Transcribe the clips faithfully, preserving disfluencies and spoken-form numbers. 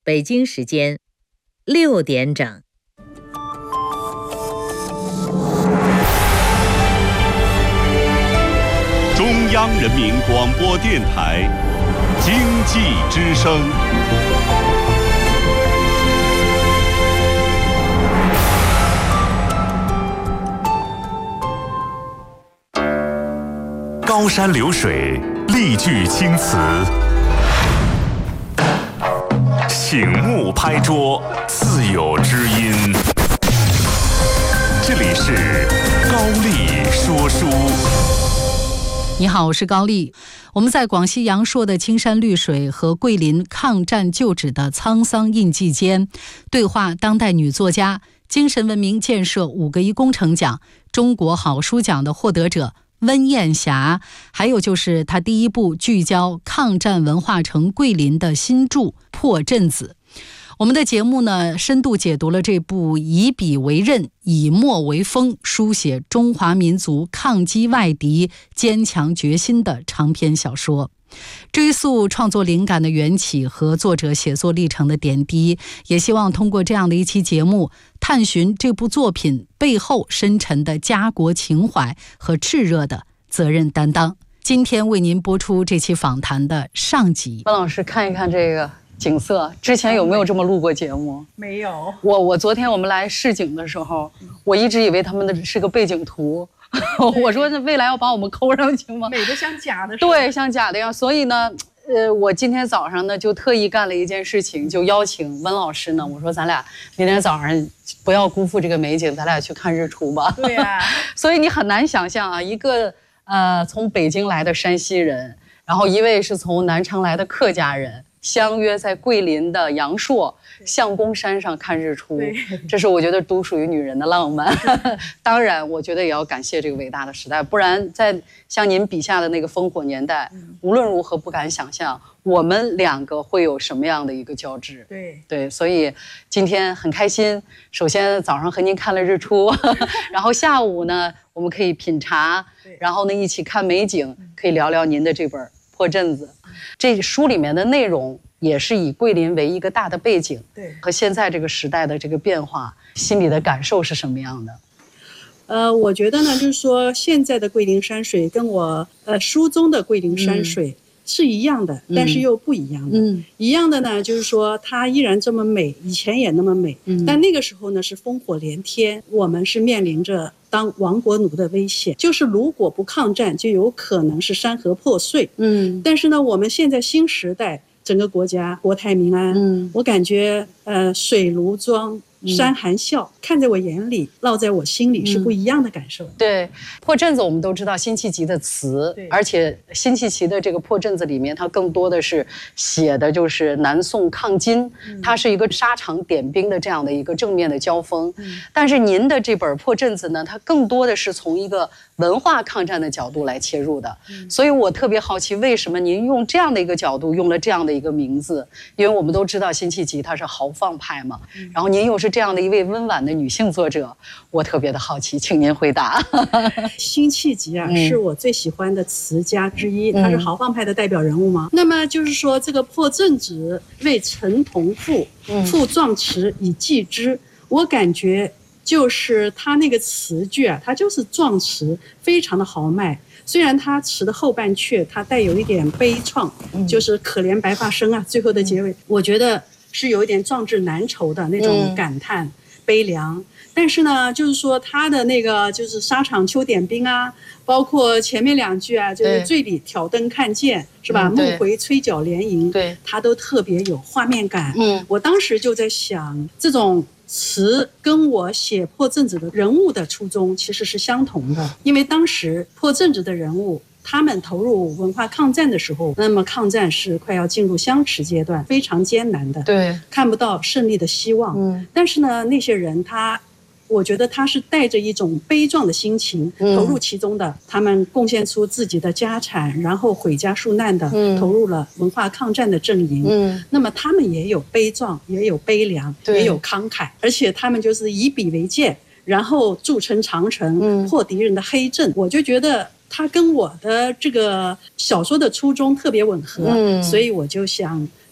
北京时间六点整。 中央人民广播电台经济之声。高山流水，丽句青词，醒目拍桌，自有知音。这里是高丽说书。 你好，我是高丽。我们在广西阳朔的青山绿水和桂林抗战旧址的沧桑印记间，对话当代女作家、精神文明建设五个一工程奖、中国好书奖的获得者温艳霞，还有就是她第一部聚焦抗战文化城桂林的新著《破阵子》。我们的节目呢，深度解读了这部以笔为刃、以墨为锋，书写中华民族抗击外敌、坚强决心的长篇小说。追溯创作灵感的缘起和作者写作历程的点滴，也希望通过这样的一期节目，探寻这部作品背后深沉的家国情怀和炽热的责任担当。今天为您播出这期访谈的上集。 温老师，看一看这个景色，之前有没有这么录过节目？ 没有。 我我昨天我们来试景的时候，我一直以为他们的是个背景图。我说那未来要把我们抠上去吗？ 美的像假的。 对，像假的样。所以呢，呃，我今天早上呢就特意干了一件事情，就邀请温老师呢，我说咱俩明天早上不要辜负这个美景，咱俩去看日出吧。 对呀、啊。 所以你很难想象啊，一个呃从北京来的山西人，然后一位是从南昌来的客家人，相约在桂林的阳朔相公山上看日出，这是我觉得独属于女人的浪漫。当然我觉得也要感谢这个伟大的时代，不然在像您笔下的那个烽火年代，无论如何不敢想象我们两个会有什么样的一个交织。 对对，所以今天很开心，首先早上和您看了日出，然后下午呢我们可以品茶，然后呢一起看美景，可以聊聊您的这本破阵子。这书里面的内容也是以桂林为一个大的背景， 对， 和现在这个时代的这个变化，心里的感受是什么样的？ 呃，我觉得呢，就是说现在的桂林山水跟我呃书中的桂林山水是一样的，嗯、但是又不一样的。嗯，一样的呢，就是说它依然这么美，以前也那么美，嗯、但那个时候呢是烽火连天，我们是面临着当亡国奴的危险，就是如果不抗战，就有可能是山河破碎。嗯，但是呢，我们现在新时代，整个国家国泰民安，嗯，我感觉呃水如妆，山含笑，嗯、看在我眼里，烙在我心里，是不一样的感受。 嗯、对，破阵子我们都知道辛弃疾的词，而且辛弃疾的这个破阵子里面，它更多的是写的就是南宋抗金，嗯、它是一个沙场点兵的这样的一个正面的交锋。嗯、但是您的这本破阵子呢，它更多的是从一个文化抗战的角度来切入的。嗯、所以我特别好奇，为什么您用这样的一个角度，用了这样的一个名字？因为我们都知道辛弃疾他是豪放派嘛，嗯、然后您又是这样的一位温婉的女性作者，我特别的好奇，请您回答。 辛弃疾啊，嗯、是我最喜欢的词家之一，他是豪放派的代表人物嘛。嗯、那么就是说，这个破阵子为陈同赋，赋壮词以寄之，我感觉就是他那个词句啊，他就是壮词，非常的豪迈。虽然他词的后半阙，他带有一点悲怆，嗯、就是可怜白发生啊，最后的结尾，我觉得是有一点壮志难酬的那种感叹、嗯、悲凉。但是呢，就是说他的那个就是沙场秋点兵啊，包括前面两句啊，就是醉里挑灯看剑，是吧？梦回吹角连营，对，他都特别有画面感。嗯，我当时就在想，这种词跟我写破阵子的人物的初衷其实是相同的，因为当时破阵子的人物他们投入文化抗战的时候，那么抗战是快要进入相持阶段，非常艰难的，对，看不到胜利的希望。嗯，但是呢，那些人他我觉得他是带着一种悲壮的心情投入其中的，嗯、他们贡献出自己的家产，然后毁家纾难的，嗯、投入了文化抗战的阵营。嗯，那么他们也有悲壮，也有悲凉，也有慷慨，而且他们就是以笔为鉴，然后筑成长城，嗯、破敌人的黑阵。我就觉得他跟我的这个小说的初衷特别吻合，嗯、所以我就想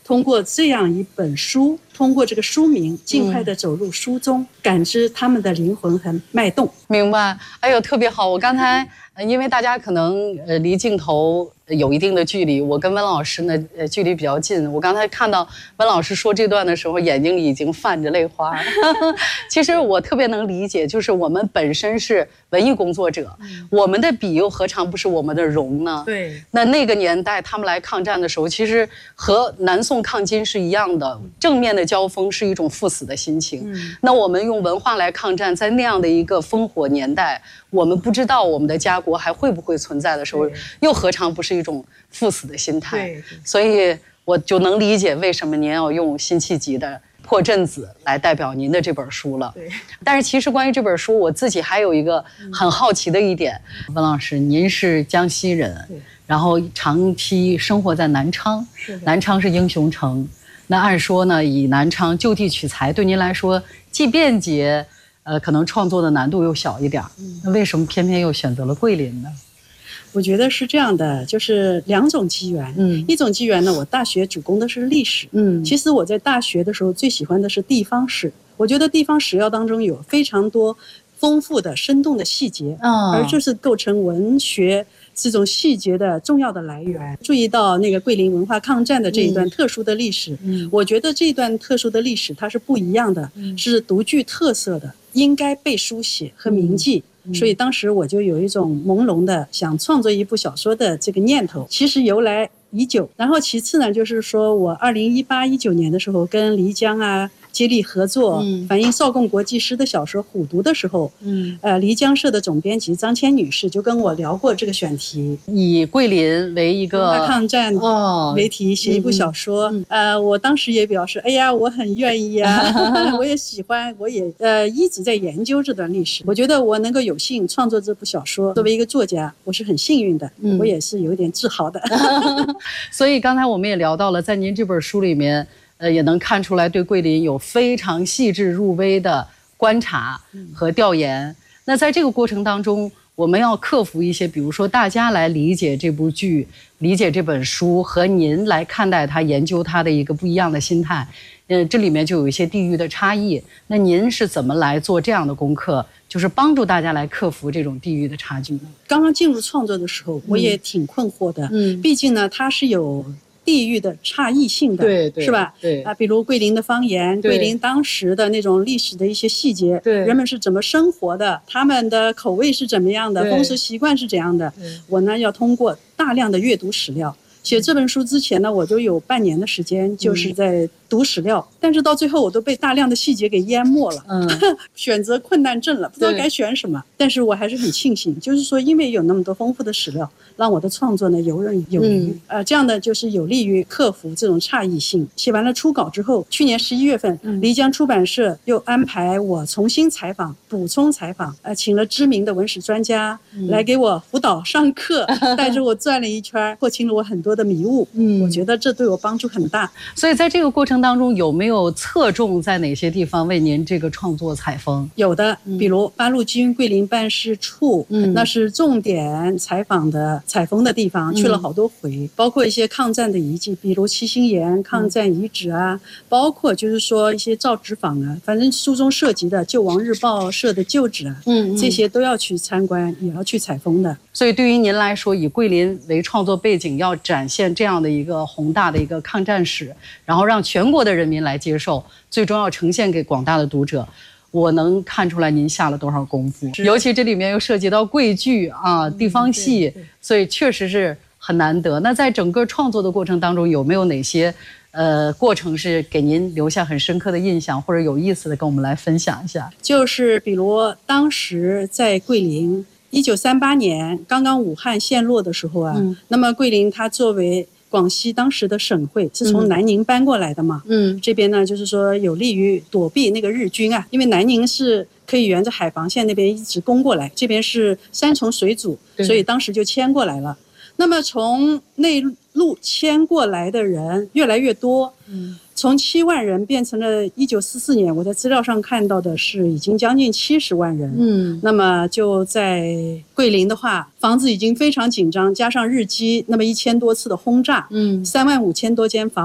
通过这样一本书，通过这个书名，尽快的走入书中，嗯、感知他们的灵魂和脉动。 明白？哎呦，特别好！我刚才因为大家可能呃离镜头有一定的距离，我跟温老师呢呃距离比较近。我刚才看到温老师说这段的时候，眼睛里已经泛着泪花。其实我特别能理解，就是我们本身是文艺工作者，嗯、我们的笔又何尝不是我们的容呢？ 对。 那那个年代他们来抗战的时候，其实和南宋抗金是一样的，正面的交锋是一种赴死的心情。嗯、那我们用文化来抗战，在那样的一个烽火年代，我们不知道我们的家国还会不会存在的时候，又何尝不是一种赴死的心态？对，所以我就能理解为什么您要用辛弃疾的《破阵子》来代表您的这本书了。对，但是其实关于这本书，我自己还有一个很好奇的一点，嗯、温老师，您是江西人，然后长期生活在南昌，南昌是英雄城。那按说呢，以南昌就地取材，对您来说既便捷，呃，可能创作的难度又小一点。嗯、那为什么偏偏又选择了桂林呢？ 我觉得是这样的，就是两种机缘。嗯，一种机缘呢，我大学主攻的是历史。嗯，其实我在大学的时候最喜欢的是地方史。我觉得地方史料当中有非常多丰富的、生动的细节，哦、而就是构成文学这种细节的重要的来源。注意到那个桂林文化抗战的这一段特殊的历史，嗯、我觉得这段特殊的历史它是不一样的，嗯、是独具特色的，应该被书写和铭记。嗯所以当时我就有一种朦胧的想创作一部小说的这个念头，其实由来已久。然后其次呢，就是说我二零一八一九年的时候跟漓江啊接力合作，嗯、反映邵贡国际诗的小说《虎毒》的时候，嗯，呃，漓江社的总编辑张谦女士就跟我聊过这个选题， 以桂林为一个抗战为题写一部小说。嗯、呃，我当时也表示，哎呀，我很愿意啊，我也喜欢，我也呃一直在研究这段历史。我觉得我能够有幸创作这部小说，作为一个作家，我是很幸运的，嗯、我也是有点自豪的。 所以刚才我们也聊到了，在您这本书里面。呃，也能看出来对桂林有非常细致入微的观察和调研。嗯、那在这个过程当中，我们要克服一些，比如说大家来理解这部剧、理解这本书和您来看待它、研究它的一个不一样的心态。呃，这里面就有一些地域的差异。那您是怎么来做这样的功课，就是帮助大家来克服这种地域的差距呢？ 刚刚进入创作的时候，我也挺困惑的。嗯，毕竟呢，它是有地域的差异性的， 对对， 是吧？ 对啊，比如桂林的方言，桂林当时的那种历史的一些细节，对，人们是怎么生活的，他们的口味是怎么样的，风俗习惯是怎样的。我呢，要通过大量的阅读史料。写这本书之前呢，我就有半年的时间就是在读史料，嗯、但是到最后我都被大量的细节给淹没了，嗯、选择困难症了，不知道该选什么。但是我还是很庆幸，就是说因为有那么多丰富的史料，让我的创作呢游刃有余。嗯、呃，这样的就是有利于克服这种差异性。写完了初稿之后，去年十一月份，嗯、漓江出版社又安排我重新采访、补充采访，呃，请了知名的文史专家、嗯、来给我辅导上课，带着我转了一圈，破清了我很多的迷雾。嗯，我觉得这对我帮助很大。 所以在这个过程当中，有没有侧重在哪些地方为您这个创作采风？ 有的，比如八路军桂林办事处，嗯，那是重点采访的采风的地方，去了好多回，嗯、包括一些抗战的遗迹，比如七星岩抗战遗址啊，嗯、包括就是说一些造纸坊啊，反正书中涉及的救亡日报社的旧址啊，嗯，这些都要去参观，也要去采风的。 所以对于您来说，以桂林为创作背景，要展现这样的一个宏大的一个抗战史，然后让全国的人民来接受，最终要呈现给广大的读者。我能看出来您下了多少功夫，尤其这里面又涉及到桂剧啊、地方戏，所以确实是很难得。那在整个创作的过程当中，有没有哪些呃过程是给您留下很深刻的印象，或者有意思的跟我们来分享一下？ 就是比如当时在桂林一九三八年刚刚武汉陷落的时候啊，嗯、那么桂林它作为广西当时的省会，是从南宁搬过来的嘛，嗯，这边呢就是说有利于躲避那个日军啊，因为南宁是可以沿着海防线那边一直攻过来，这边是山重水阻，所以当时就迁过来了。那么从内陆迁过来的人越来越多，嗯，从七万人变成了一九四四年我在资料上看到的是已经将近七十万人，嗯，那么就在桂林的话，房子已经非常紧张，加上日机那么一千多次的轰炸，嗯，三万五千多间房屋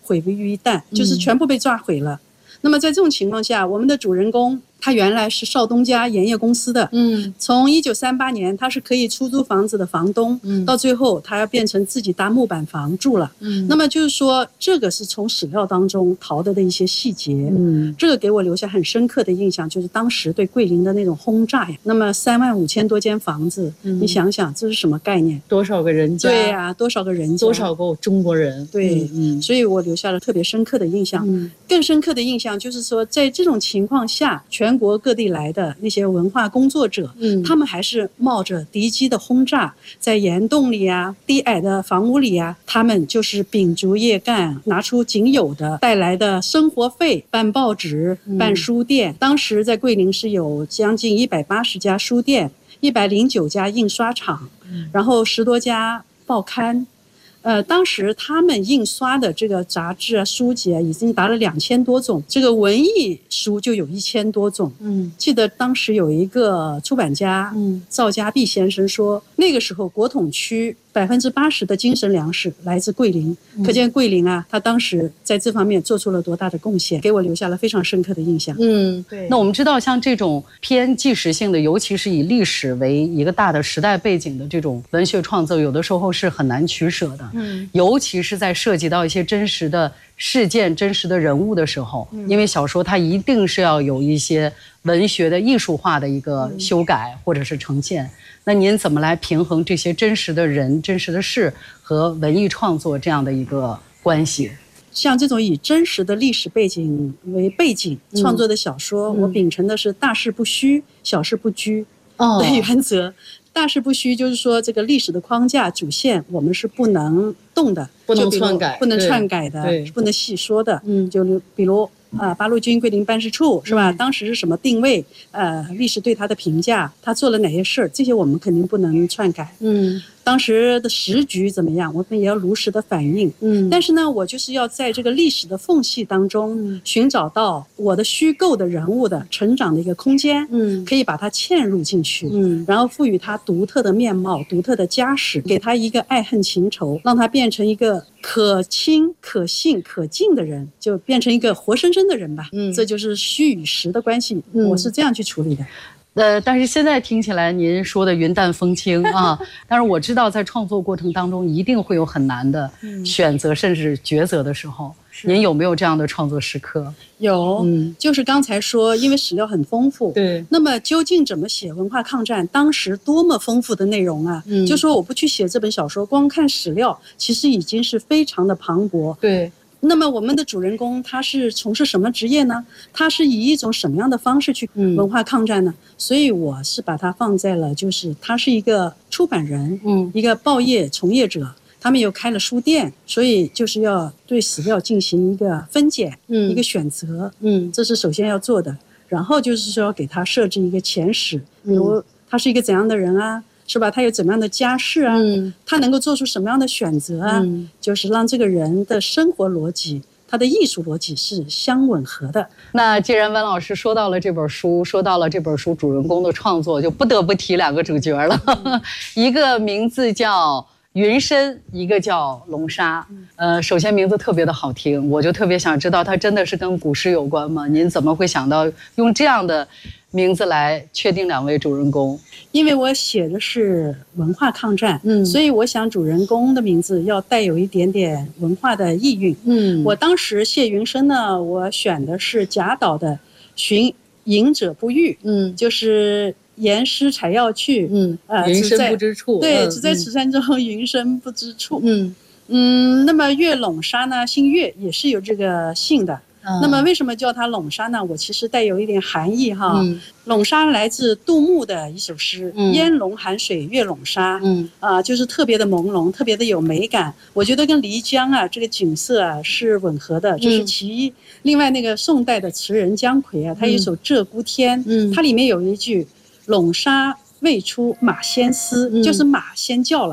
毁为于一旦，就是全部被炸毁了。那么在这种情况下，我们的主人公他原来是邵东家盐业公司的，嗯，从一九三八年他是可以出租房子的房东，嗯，到最后他要变成自己搭木板房住了，嗯，那么就是说这个是从史料当中淘得的一些细节，嗯，这个给我留下很深刻的印象，就是当时对桂林的那种轰炸呀。那么三万五千多间房子，嗯，你想想这是什么概念？ 多少个人家？ 对呀、啊，多少个人家？ 多少个中国人？ 对，嗯，所以我留下了特别深刻的印象。嗯，更深刻的印象就是说，在这种情况下，全国各地来的那些文化工作者，嗯，他们还是冒着敌机的轰炸，在岩洞里啊、低矮的房屋里啊，他们就是秉烛夜干，拿出仅有的带来的生活费办报纸、办书店。嗯、当时在桂林是有将近一百八十家书店，一百零九家印刷厂，嗯、然后十多家报刊。呃，当时他们印刷的这个杂志啊、书籍啊，已经达了两千多种，这个文艺书就有一千多种。嗯，记得当时有一个出版家，嗯，赵家弼先生说，那个时候国统区百分之八十的精神粮食来自桂林，嗯、可见桂林啊，他当时在这方面做出了多大的贡献，给我留下了非常深刻的印象。 嗯，对。那我们知道，像这种偏纪实性的，尤其是以历史为一个大的时代背景的这种文学创作，有的时候是很难取舍的。嗯，尤其是在涉及到一些真实的事件、真实的人物的时候，嗯、因为小说它一定是要有一些文学的艺术化的一个修改或者是呈现。那您怎么来平衡这些真实的人、真实的事和文艺创作这样的一个关系？ 像这种以真实的历史背景为背景创作的小说，嗯、我秉承的是大事不虚、小事不拘的原则。哦，大事不虚就是说，这个历史的框架主线我们是不能动的， 不能篡改， 不能篡改的，不能细说的。嗯，就比如啊、呃，八路军桂林办事处是吧？嗯、当时是什么定位？呃，历史对他的评价，他做了哪些事儿？这些我们肯定不能篡改。嗯。当时的时局怎么样，我们也要如实的反映。嗯，但是呢，我就是要在这个历史的缝隙当中，嗯、寻找到我的虚构的人物的成长的一个空间，嗯，可以把它嵌入进去，嗯，然后赋予他独特的面貌、独特的家史，给他一个爱恨情仇，让他变成一个可亲、可信、可敬的人，就变成一个活生生的人吧。嗯，这就是虚与实的关系，嗯、我是这样去处理的。 呃，但是现在听起来您说的云淡风轻啊，但是我知道在创作过程当中一定会有很难的选择，嗯、甚至抉择的时候。您有没有这样的创作时刻？ 有，嗯，就是刚才说，因为史料很丰富， 对。 那么究竟怎么写文化抗战？当时多么丰富的内容啊！嗯，就说我不去写这本小说，光看史料，其实已经是非常的磅礴。 对。 那么我们的主人公他是从事什么职业呢？他是以一种什么样的方式去文化抗战呢？嗯、所以我是把它放在了，就是他是一个出版人，嗯，一个报业从业者，他们又开了书店，所以就是要对史料进行一个分拣，嗯，一个选择，嗯，这是首先要做的。然后就是说给他设置一个前史，比如他是一个怎样的人啊？是吧？他有怎么样的家世啊？嗯、他能够做出什么样的选择啊？嗯、就是让这个人的生活逻辑、他的艺术逻辑是相吻合的。 那既然温老师说到了这本书，说到了这本书主人公的创作，就不得不提两个主角了。嗯、一个名字叫云深，一个叫龙沙。呃，首先名字特别的好听，我就特别想知道，它真的是跟古诗有关吗？您怎么会想到用这样的名字来确定两位主人公？ 因为我写的是文化抗战，嗯，所以我想主人公的名字要带有一点点文化的意蕴。嗯，我当时谢云深呢，我选的是贾岛的“寻隐者不遇”，嗯，就是言师采药去，嗯， 呃，云深不知处， 对，只在此山中，云深不知处。嗯嗯，那么岳陇沙呢，姓岳，也是有这个姓的。嗯、那么为什么叫它陇沙呢？我其实带有一点含义哈。嗯、陇沙来自杜牧的一首诗，嗯、烟笼寒水月笼沙，嗯啊、呃，就是特别的朦胧，特别的有美感。我觉得跟漓江啊这个景色啊是吻合的，这是其一。嗯、另外那个宋代的词人姜夔啊，他有一首《鹧鸪天》，嗯，它里面有一句“陇沙未出马先嘶”，嗯、就是马先叫了。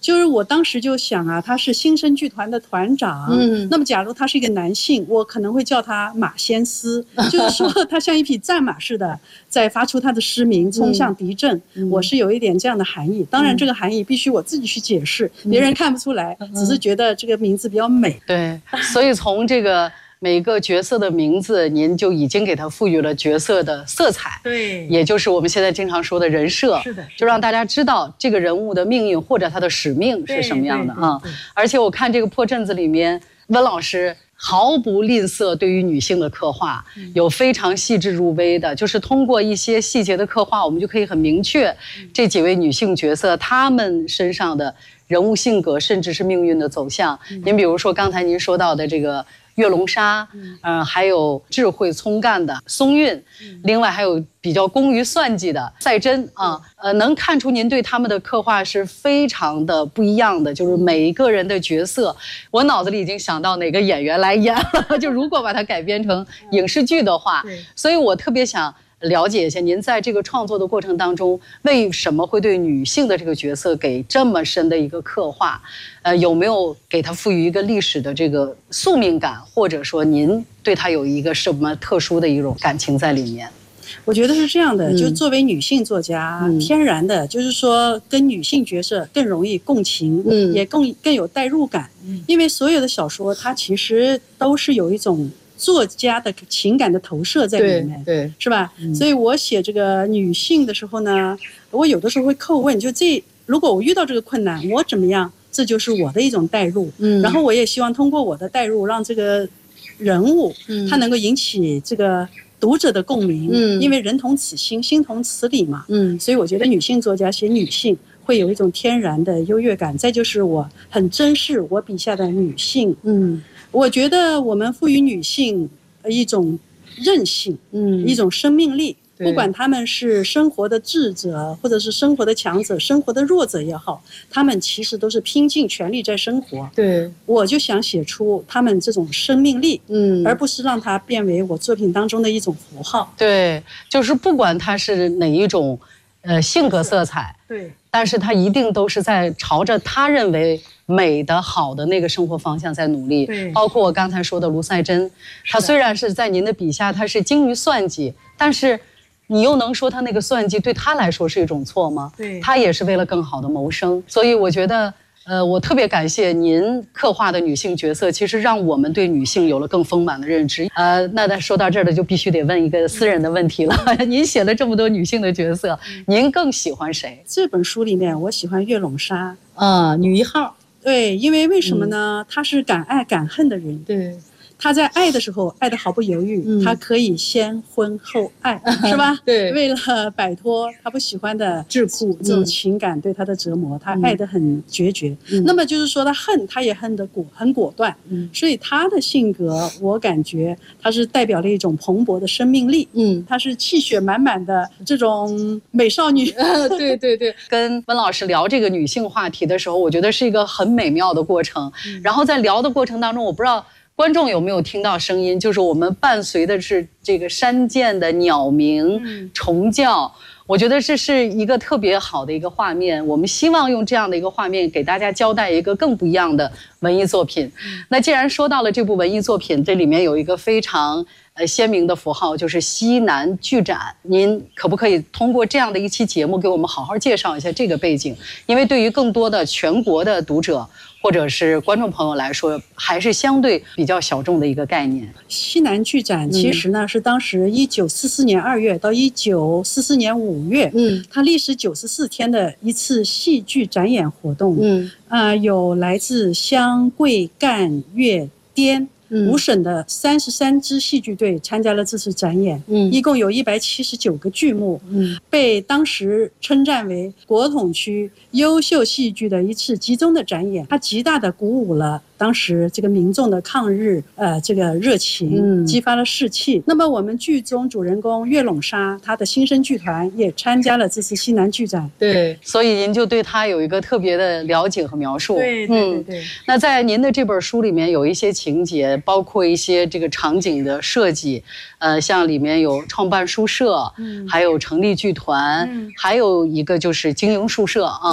就是我当时就想啊，他是新生剧团的团长，嗯，那么假如他是一个男性，我可能会叫他马先思，就是说他像一匹战马似的，在发出他的嘶鸣，冲向敌阵。嗯、我是有一点这样的含义，当然这个含义必须我自己去解释，嗯、别人看不出来，嗯、只是觉得这个名字比较美。 对，所以从这个。每个角色的名字，您就已经给他赋予了角色的色彩， 对， 也就是我们现在经常说的人设， 是的， 就让大家知道这个人物的命运或者他的使命是什么样的啊。而且我看这个破阵子里面，温老师毫不吝啬对于女性的刻画，有非常细致入微的，就是通过一些细节的刻画，我们就可以很明确这几位女性角色她们身上的人物性格，甚至是命运的走向。您比如说刚才您说到的这个月龙沙，呃，还有智慧聪干的松韵，另外还有比较工于算计的赛珍啊，呃，能看出您对他们的刻画是非常的不一样的，就是每一个人的角色，我脑子里已经想到哪个演员来演了，就如果把它改编成影视剧的话，所以我特别想了解一下您在这个创作的过程当中，为什么会对女性的这个角色给这么深的一个刻画？呃，有没有给她赋予一个历史的这个宿命感，或者说您对她有一个什么特殊的一种感情在里面？ 我觉得是这样的，嗯、就作为女性作家，嗯、天然的就是说跟女性角色更容易共情，嗯、也更更有代入感，嗯、因为所有的小说它其实都是有一种作家的情感的投射在里面， 对，对是吧？嗯、所以我写这个女性的时候呢，我有的时候会叩问，就这如果我遇到这个困难，我怎么样？这就是我的一种代入。嗯，然后我也希望通过我的代入，让这个人物，嗯，他能够引起这个读者的共鸣。嗯，因为人同此心，心同此理嘛。嗯，所以我觉得女性作家写女性会有一种天然的优越感。再就是我很珍视我笔下的女性。嗯。我觉得我们赋予女性一种韧性，嗯，一种生命力，不管她们是生活的智者，或者是生活的强者，生活的弱者也好，她们其实都是拼尽全力在生活。对，我就想写出她们这种生命力，嗯，而不是让它变为我作品当中的一种符号。 对，就是不管它是哪一种，呃，性格色彩， 对， 但是她一定都是在朝着她认为美的好的那个生活方向在努力。对，包括我刚才说的卢赛珍，她虽然是在您的笔下她是精于算计，但是你又能说她那个算计对她来说是一种错吗？对，她也是为了更好的谋生。所以我觉得呃，我特别感谢您刻画的女性角色，其实让我们对女性有了更丰满的认知。呃，那说到这儿了，就必须得问一个私人的问题了。您写了这么多女性的角色，您更喜欢谁？ 这本书里面，我喜欢月笼沙， 啊，女一号。 对，因为为什么呢？她是敢爱敢恨的人。 对。 他在爱的时候爱得毫不犹豫，嗯、他可以先婚后爱，是吧？ 对， 为了摆脱他不喜欢的桎梏，这种情感对他的折磨，嗯、他爱得很决绝。嗯、那么就是说，他恨，他也恨得果很果断。嗯，所以他的性格，我感觉他是代表了一种蓬勃的生命力。嗯，他是气血满满的这种美少女。 对对对，跟温老师聊这个女性话题的时候，我觉得是一个很美妙的过程。嗯、然后在聊的过程当中，我不知道观众有没有听到声音，就是我们伴随的是这个山涧的鸟鸣、嗯、虫叫，我觉得这是一个特别好的一个画面。我们希望用这样的一个画面给大家交代一个更不一样的文艺作品。嗯、那既然说到了这部文艺作品，这里面有一个非常呃鲜明的符号，就是西南剧展。您可不可以通过这样的一期节目给我们好好介绍一下这个背景？因为对于更多的全国的读者或者是观众朋友来说，还是相对比较小众的一个概念。 西南剧展其实呢、嗯、是当时一九四四年二月到一九四四年五月，嗯，它历时九十四天的一次戏剧展演活动。嗯，啊、呃，有来自湘桂赣粤滇五省的三十三支戏剧队参加了这次展演，嗯，一共有一百七十九个剧目，嗯，被当时称赞为国统区优秀戏剧的一次集中的展演，它极大的鼓舞了当时这个民众的抗日呃这个热情，嗯，激发了士气。那么我们剧中主人公月笼沙，他的新生剧团也参加了这次西南剧展。 对，所以您就对他有一个特别的了解和描述。 对对对对、嗯。 那在您的这本书里面有一些情节，包括一些这个场景的设计，呃，像里面有创办书社，嗯，还有成立剧团，嗯，还有一个就是经营宿舍啊。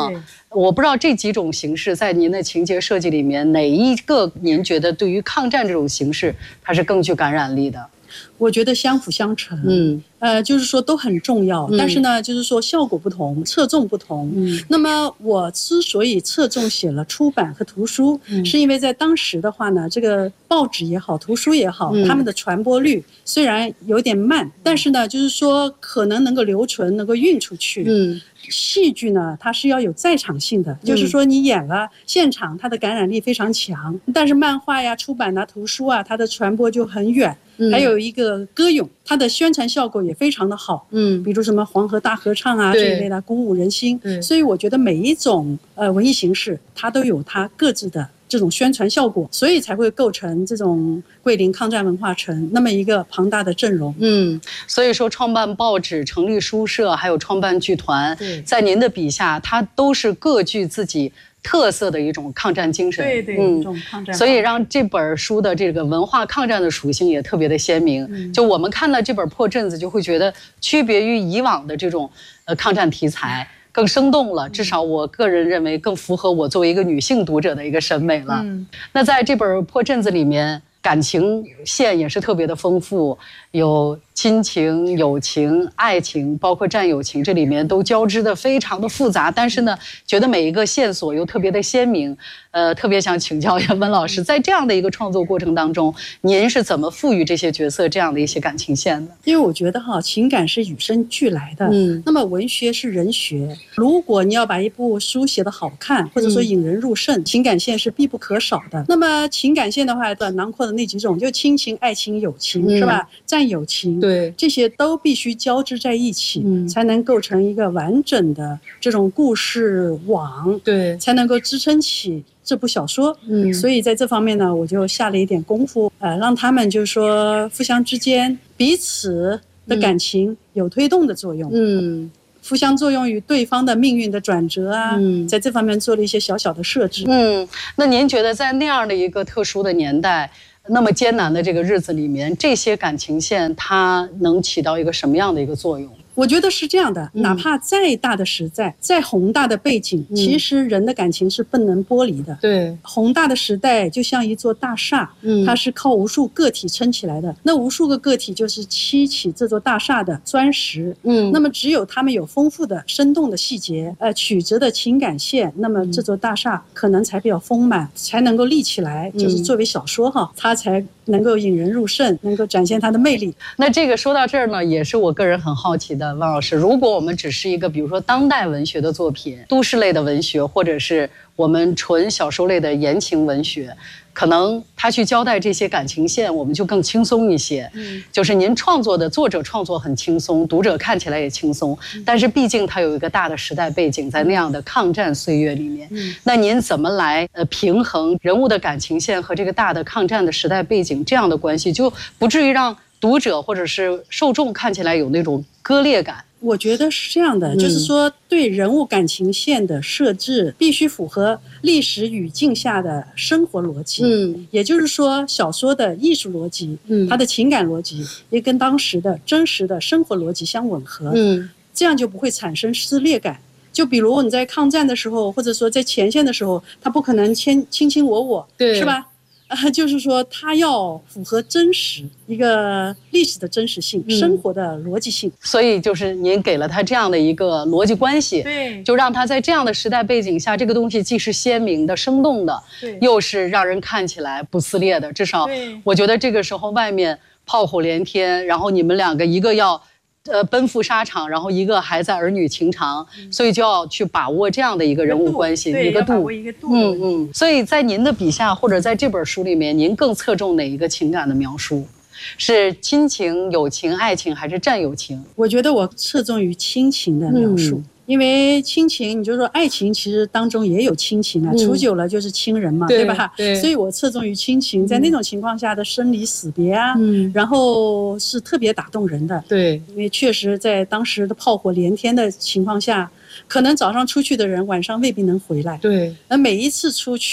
我不知道这几种形式在您的情节设计里面，哪一个您觉得对于抗战这种形式它是更具感染力的？ 我觉得相辅相成， 嗯， 呃，就是说都很重要， 嗯、 但是呢，就是说效果不同，侧重不同。嗯，那么我之所以侧重写了出版和图书，嗯、是因为在当时的话呢，这个报纸也好，图书也好，嗯、他们的传播率虽然有点慢，但是呢，就是说可能能够留存，能够运出去。嗯。戏剧呢，它是要有在场性的，就是说你演了现场，它的感染力非常强。但是漫画呀、出版啊、图书啊，它的传播就很远。还有一个歌咏，它的宣传效果也非常的好。嗯，比如什么黄河大合唱啊这一类的，鼓舞人心。所以我觉得每一种呃文艺形式，它都有它各自的这种宣传效果，所以才会构成这种桂林抗战文化城那么一个庞大的阵容。 嗯，所以说创办报纸、成立书社，还有创办剧团，在您的笔下，它都是各具自己特色的一种抗战精神。 对对，嗯，一种抗战。 所以让这本书的这个文化抗战的属性也特别的鲜明。嗯、就我们看到这本破阵子，就会觉得区别于以往的这种呃抗战题材。更生动了，至少我个人认为更符合我作为一个女性读者的一个审美了。嗯、那在这本破阵子里面，感情线也是特别的丰富，有亲情、友情、爱情，包括战友情，这里面都交织的非常的复杂。但是呢，觉得每一个线索又特别的鲜明。呃，特别想请教一下温老师，在这样的一个创作过程当中，您是怎么赋予这些角色这样的一些感情线的？ 因为我觉得哈，情感是与生俱来的。嗯，那么文学是人学，如果你要把一部书写得好看，或者说引人入胜，嗯、情感线是必不可少的。那么情感线的话，囊括的那几种，就亲情、爱情、友情，嗯、是吧？战友情， 对， 这些都必须交织在一起，嗯、才能构成一个完整的这种故事网，对，才能够支撑起这部小说。嗯，所以在这方面呢，我就下了一点功夫，呃，让他们就是说互相之间彼此的感情有推动的作用。嗯，互相作用于对方的命运的转折啊，嗯、在这方面做了一些小小的设置。 嗯，那您觉得在那样的一个特殊的年代，那么艰难的这个日子里面，这些感情线它能起到一个什么样的一个作用？ 我觉得是这样的，哪怕再大的时代，再宏大的背景，嗯、其实人的感情是不能剥离的。对，宏大的时代就像一座大厦，嗯、它是靠无数个体撑起来的。那无数个个体就是砌起这座大厦的砖石。嗯，那么只有他们有丰富的、生动的细节，呃，曲折的情感线，那么这座大厦可能才比较丰满，才能够立起来。就是作为小说哈，它才能够引人入胜，能够展现它的魅力。 那这个说到这儿呢，也是我个人很好奇的。汪老师，如果我们只是一个比如说当代文学的作品，都市类的文学，或者是我们纯小说类的言情文学，可能他去交代这些感情线，我们就更轻松一些。嗯，就是您创作的作者创作很轻松，读者看起来也轻松，但是毕竟它有一个大的时代背景，在那样的抗战岁月里面，嗯、那您怎么来呃平衡人物的感情线和这个大的抗战的时代背景这样的关系，就不至于让读者或者是受众看起来有那种割裂感？ 我觉得是这样的，嗯、就是说对人物感情线的设置必须符合历史语境下的生活逻辑。嗯，也就是说小说的艺术逻辑，嗯，它的情感逻辑也跟当时的真实的生活逻辑相吻合。嗯，这样就不会产生撕裂感。就比如你在抗战的时候，或者说在前线的时候，他不可能亲卿卿我我，对，是吧？啊，就是说它要符合真实，一个历史的真实性，嗯、生活的逻辑性。 所以就是您给了他这样的一个逻辑关系，对，就让他在这样的时代背景下，这个东西既是鲜明的、生动的，对，又是让人看起来不撕裂的。至少我觉得这个时候外面炮火连天，然后你们两个一个要呃，奔赴沙场，然后一个还在儿女情长，嗯、所以就要去把握这样的一个人物关系， 一个度， 一个度， 一个度嗯嗯。所以在您的笔下，或者在这本书里面，您更侧重哪一个情感的描述？是亲情、友情、爱情，还是战友情？ 我觉得我侧重于亲情的描述。嗯，因为亲情，你就说爱情，其实当中也有亲情啊，嗯、处久了就是亲人嘛，对, 对吧？对，所以我侧重于亲情，在那种情况下的生离死别啊，嗯，然后是特别打动人的。对，因为确实在当时的炮火连天的情况下，可能早上出去的人晚上未必能回来。对，那每一次出去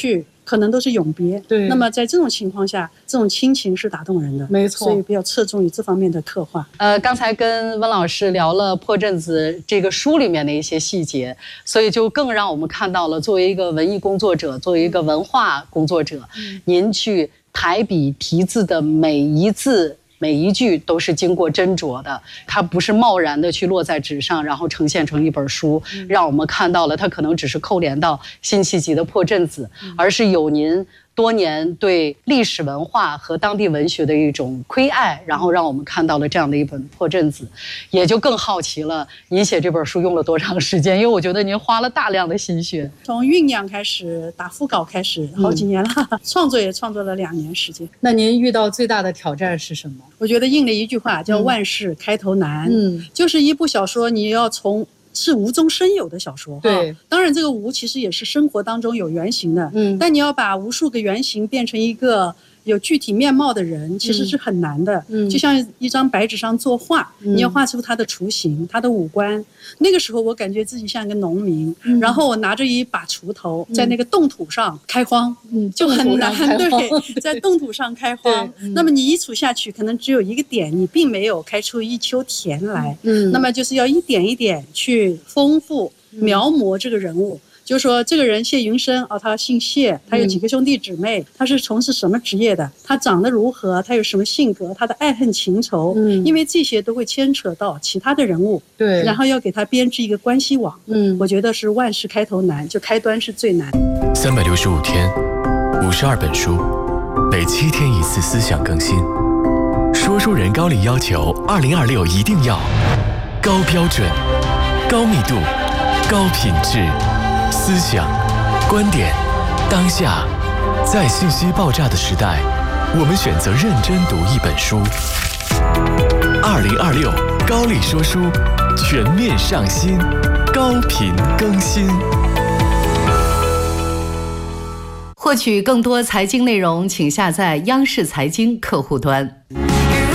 可能都是永别。 对， 那么在这种情况下，这种亲情是打动人的， 没错， 所以比较侧重于这方面的刻画。 呃，刚才跟温老师聊了《破阵子》这个书里面的一些细节，所以就更让我们看到了，作为一个文艺工作者，作为一个文化工作者，嗯、您去抬笔题字的每一字。每一句都是经过斟酌的，它不是贸然的去落在纸上，然后呈现成一本书，嗯、让我们看到了它可能只是扣连到辛弃疾的《破阵子》，嗯、而是有您多年对历史文化和当地文学的一种窥爱，然后让我们看到了这样的一本《破阵子》，也就更好奇了，您写这本书用了多长时间？因为我觉得您花了大量的心血， 从酝酿开始，打腹稿开始，好几年了，嗯、创作也创作了两年时间。 那您遇到最大的挑战是什么？ 我觉得应了一句话叫“万事开头难”， 嗯， 就是一部小说你要从。是无中生有的小说， 对、啊， 当然这个无其实也是生活当中有原型的， 嗯， 但你要把无数个原型变成一个有具体面貌的人，其实是很难的，嗯，就像一张白纸上作画，嗯、你要画出他的雏形，他的五官。那个时候我感觉自己像一个农民，嗯、然后我拿着一把锄头在那个冻土上开荒，嗯，就很难，对，在冻土上开荒。嗯、那么你一锄下去，可能只有一个点，你并没有开出一丘田来，嗯，那么就是要一点一点去丰富描摹这个人物。就是说这个人谢云生哦，他姓谢，他有几个兄弟姊妹，嗯、他是从事什么职业的，他长得如何，他有什么性格，他的爱恨情仇，嗯，因为这些都会牵扯到其他的人物， 对， 然后要给他编织一个关系网，嗯，我觉得是万事开头难，就开端是最难。 三百六十五天，五十二本书，每七天一次思想更新。说书人高丽要求，二零二六一定要高标准、高密度、高品质。思想、观点，当下，在信息爆炸的时代，我们选择认真读一本书。二零二六高丽说书全面上新，高频更新。 获取更多财经内容，请下载央视财经客户端。